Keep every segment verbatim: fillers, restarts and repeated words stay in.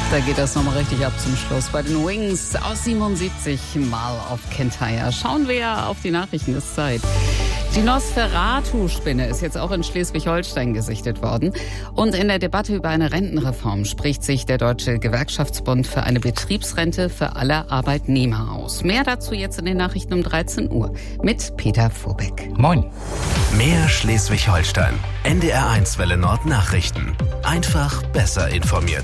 Da geht das nochmal richtig ab zum Schluss. Bei den Wings aus siebenundsiebzig mal auf Kentire. Schauen wir auf die Nachrichten der Zeit. Die Nosferatu-Spinne ist jetzt auch in Schleswig-Holstein gesichtet worden. Und in der Debatte über eine Rentenreform spricht sich der Deutsche Gewerkschaftsbund für eine Betriebsrente für alle Arbeitnehmer aus. Mehr dazu jetzt in den Nachrichten um dreizehn Uhr mit Peter Vorbeck. Moin. Mehr Schleswig-Holstein. N D R eins Welle Nord Nachrichten. Einfach besser informiert.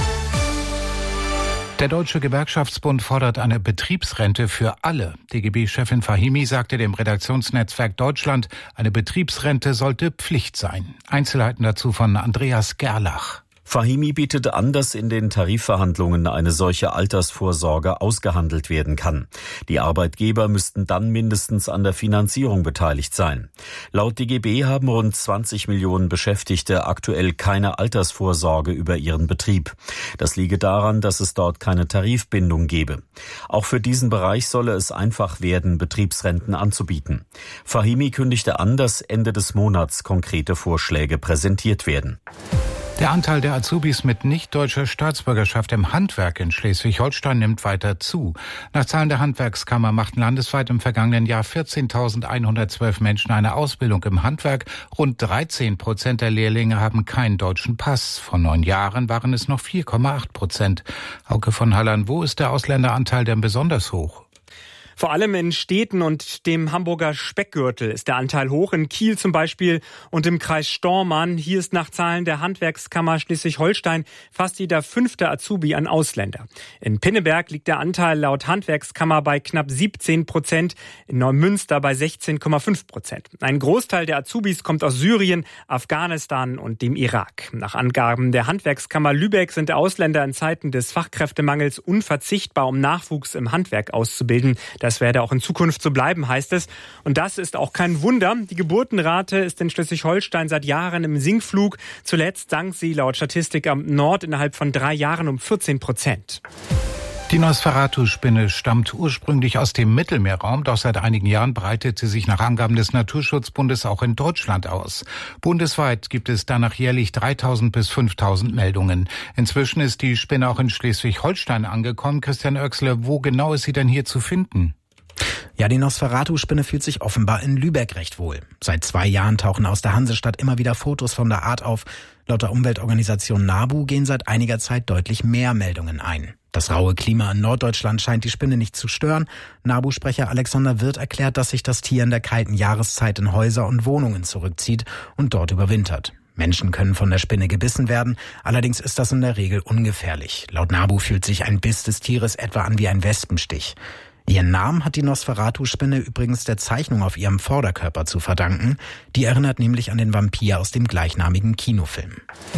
Der Deutsche Gewerkschaftsbund fordert eine Betriebsrente für alle. D G B-Chefin Fahimi sagte dem Redaktionsnetzwerk Deutschland, eine Betriebsrente sollte Pflicht sein. Einzelheiten dazu von Andreas Gerlach. Fahimi bietet an, dass in den Tarifverhandlungen eine solche Altersvorsorge ausgehandelt werden kann. Die Arbeitgeber müssten dann mindestens an der Finanzierung beteiligt sein. Laut D G B haben rund zwanzig Millionen Beschäftigte aktuell keine Altersvorsorge über ihren Betrieb. Das liege daran, dass es dort keine Tarifbindung gebe. Auch für diesen Bereich solle es einfach werden, Betriebsrenten anzubieten. Fahimi kündigte an, dass Ende des Monats konkrete Vorschläge präsentiert werden. Der Anteil der Azubis mit nicht-deutscher Staatsbürgerschaft im Handwerk in Schleswig-Holstein nimmt weiter zu. Nach Zahlen der Handwerkskammer machten landesweit im vergangenen Jahr vierzehntausendeinhundertzwölf Menschen eine Ausbildung im Handwerk. Rund dreizehn Prozent der Lehrlinge haben keinen deutschen Pass. Vor neun Jahren waren es noch vier Komma acht Prozent. Hauke von Hallern, wo ist der Ausländeranteil denn besonders hoch? Vor allem in Städten und dem Hamburger Speckgürtel ist der Anteil hoch, in Kiel zum Beispiel und im Kreis Stormarn. Hier ist nach Zahlen der Handwerkskammer Schleswig-Holstein fast jeder fünfte Azubi ein Ausländer. In Pinneberg liegt der Anteil laut Handwerkskammer bei knapp siebzehn Prozent, in Neumünster bei sechzehn Komma fünf Prozent. Ein Großteil der Azubis kommt aus Syrien, Afghanistan und dem Irak. Nach Angaben der Handwerkskammer Lübeck sind Ausländer in Zeiten des Fachkräftemangels unverzichtbar, um Nachwuchs im Handwerk auszubilden. Das werde auch in Zukunft so bleiben, heißt es. Und das ist auch kein Wunder. Die Geburtenrate ist in Schleswig-Holstein seit Jahren im Sinkflug. Zuletzt sank sie laut Statistikamt Nord innerhalb von drei Jahren um vierzehn Prozent. Die Nosferatu-Spinne stammt ursprünglich aus dem Mittelmeerraum, doch seit einigen Jahren breitet sie sich nach Angaben des Naturschutzbundes auch in Deutschland aus. Bundesweit gibt es danach jährlich dreitausend bis fünftausend Meldungen. Inzwischen ist die Spinne auch in Schleswig-Holstein angekommen. Christian Oechsle, wo genau ist sie denn hier zu finden? Ja, die Nosferatu-Spinne fühlt sich offenbar in Lübeck recht wohl. Seit zwei Jahren tauchen aus der Hansestadt immer wieder Fotos von der Art auf. Laut der Umweltorganisation NABU gehen seit einiger Zeit deutlich mehr Meldungen ein. Das raue Klima in Norddeutschland scheint die Spinne nicht zu stören. NABU-Sprecher Alexander Wirth erklärt, dass sich das Tier in der kalten Jahreszeit in Häuser und Wohnungen zurückzieht und dort überwintert. Menschen können von der Spinne gebissen werden, allerdings ist das in der Regel ungefährlich. Laut NABU fühlt sich ein Biss des Tieres etwa an wie ein Wespenstich. Ihren Namen hat die Nosferatu-Spinne übrigens der Zeichnung auf ihrem Vorderkörper zu verdanken. Die erinnert nämlich an den Vampir aus dem gleichnamigen Kinofilm.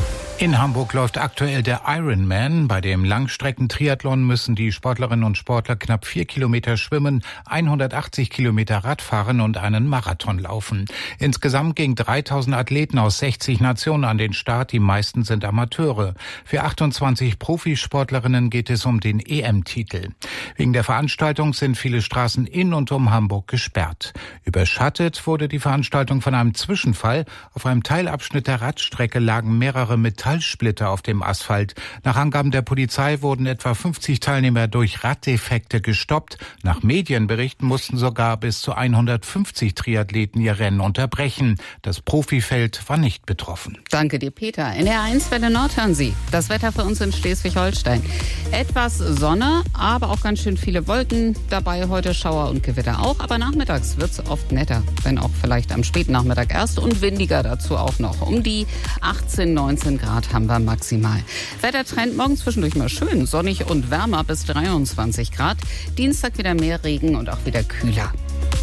In Hamburg läuft aktuell der Ironman. Bei dem Langstreckentriathlon müssen die Sportlerinnen und Sportler knapp vier Kilometer schwimmen, hundertachtzig Kilometer Radfahren und einen Marathon laufen. Insgesamt gingen dreitausend Athleten aus sechzig Nationen an den Start. Die meisten sind Amateure. Für achtundzwanzig Profisportlerinnen geht es um den E M-Titel. Wegen der Veranstaltung sind viele Straßen in und um Hamburg gesperrt. Überschattet wurde die Veranstaltung von einem Zwischenfall. Auf einem Teilabschnitt der Radstrecke lagen mehrere Metallsplitter auf dem Asphalt. Nach Angaben der Polizei wurden etwa fünfzig Teilnehmer durch Raddefekte gestoppt. Nach Medienberichten mussten sogar bis zu hundertfünfzig Triathleten ihr Rennen unterbrechen. Das Profifeld war nicht betroffen. Danke dir, Peter. N D R eins Welle Nord hören Sie. Das Wetter für uns in Schleswig-Holstein. Etwas Sonne, aber auch ganz schön viele Wolken. Dabei heute Schauer und Gewitter auch. Aber nachmittags wird es oft netter. Wenn auch vielleicht am späten Nachmittag erst. Und windiger dazu auch noch. Um die achtzehn, neunzehn Grad haben wir maximal. Wettertrend morgen zwischendurch mal schön. Sonnig und wärmer bis dreiundzwanzig Grad. Dienstag wieder mehr Regen und auch wieder kühler.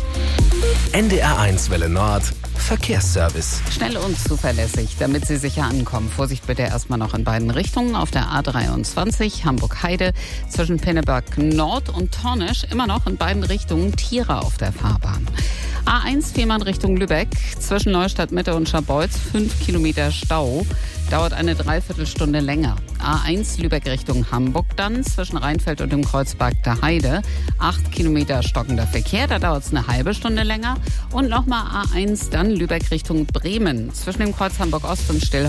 N D R eins Welle Nord Verkehrsservice. Schnell und zuverlässig, damit Sie sicher ankommen. Vorsicht bitte erstmal noch in beiden Richtungen. Auf der A dreiundzwanzig Hamburg-Heide zwischen Pinneberg Nord und Tornisch immer noch in beiden Richtungen Tiere auf der Fahrbahn. A eins Fehmarn Richtung Lübeck zwischen Neustadt Mitte und Scharbeutz fünf Kilometer Stau. Dauert eine Dreiviertelstunde länger. A eins Lübeck Richtung Hamburg dann zwischen Rheinfeld und dem Kreuzberg der Heide. acht Kilometer stockender Verkehr, da dauert es eine halbe Stunde länger. Und nochmal A eins dann Lübeck Richtung Bremen zwischen dem Kreuz Hamburg Ost und Stillhorn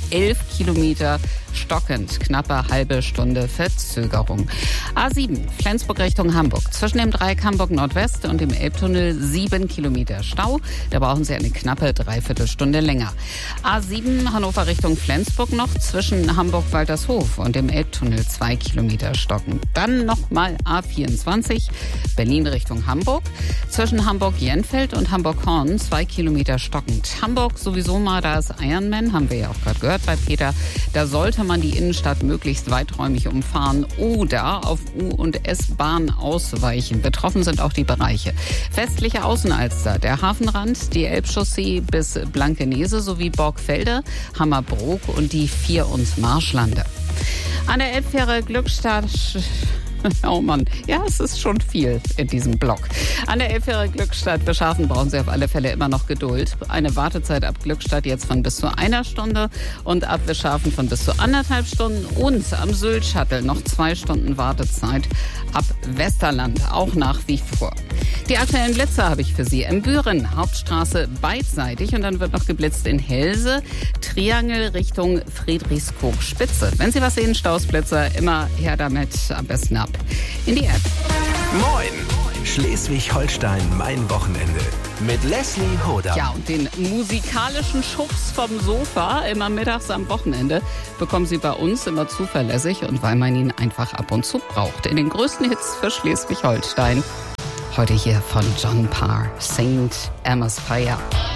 elf Kilometer stockend, knappe halbe Stunde Verzögerung. A sieben, Flensburg Richtung Hamburg. Zwischen dem Dreieck Hamburg Nordwest und dem Elbtunnel sieben Kilometer Stau. Da brauchen Sie eine knappe Dreiviertelstunde länger. A sieben, Hannover Richtung Flensburg noch. Zwischen Hamburg-Waltershof und dem Elbtunnel zwei Kilometer stocken. Dann nochmal A vierundzwanzig, Berlin Richtung Hamburg. Zwischen Hamburg-Jenfeld und Hamburg-Horn zwei Kilometer stockend. Hamburg sowieso mal, da ist Ironman, haben wir ja auch gerade gehört bei Peter. Da sollte man die Innenstadt möglichst weiträumig umfahren oder auf U- und S-Bahn ausweichen. Betroffen sind auch die Bereiche westliche Außenalster, der Hafenrand, die Elbchaussee bis Blankenese sowie Borgfelde, Hammerbrook und die Vier- und Marschlande. An der Elbfähre Glückstadt... Oh Mann, ja, es ist schon viel in diesem Block. An der Elbfähre Glückstadt Beschafen brauchen Sie auf alle Fälle immer noch Geduld. Eine Wartezeit ab Glückstadt jetzt von bis zu einer Stunde und ab Beschafen von bis zu anderthalb Stunden. Und am Sylt-Shuttle noch zwei Stunden Wartezeit ab Westerland, auch nach wie vor. Die aktuellen Blitze habe ich für Sie. In Büren, Hauptstraße beidseitig und dann wird noch geblitzt in Helse, Triangel Richtung Friedrichskoog-Spitze. Wenn Sie was sehen, Stausblitzer, immer her damit, am besten ab in die App. Moin! Schleswig-Holstein, mein Wochenende. Mit Leslie Hoda. Ja, und den musikalischen Schubs vom Sofa immer mittags am Wochenende bekommen Sie bei uns immer zuverlässig und weil man ihn einfach ab und zu braucht. In den größten Hits für Schleswig-Holstein. Heute hier von John Parr, Saint Amos Fire.